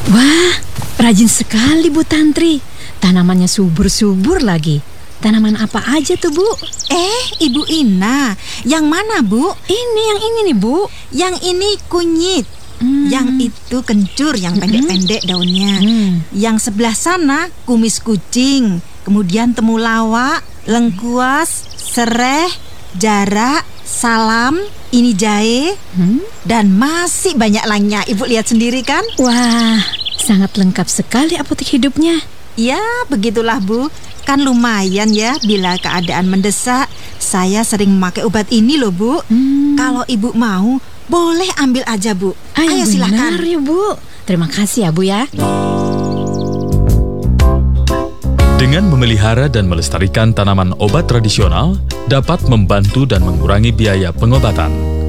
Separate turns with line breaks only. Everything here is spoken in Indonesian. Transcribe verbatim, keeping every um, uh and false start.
Wah, rajin sekali Bu Tantri. Tanamannya subur-subur lagi. Tanaman apa aja tuh, Bu?
Eh, Ibu Ina, yang mana, Bu?
Ini, yang ini nih, Bu.
Yang ini kunyit. Hmm. Yang itu kencur, yang pendek-pendek daunnya. Hmm. Yang sebelah sana kumis kucing, kemudian temulawak, lengkuas, sereh, jarak, salam, ini jahe, hmm? dan masih banyak lainnya. Ibu lihat sendiri kan?
Wah, sangat lengkap sekali apotek hidupnya.
Ya, begitulah Bu. Kan lumayan ya bila keadaan mendesak. Saya sering memakai obat ini loh, Bu. Hmm. Kalau Ibu mau, boleh ambil aja, Bu.
Ayo,
Ayo silakan.
Benar ya, Bu. Terima kasih ya, Bu ya.
Dengan memelihara dan melestarikan tanaman obat tradisional dapat membantu dan mengurangi biaya pengobatan.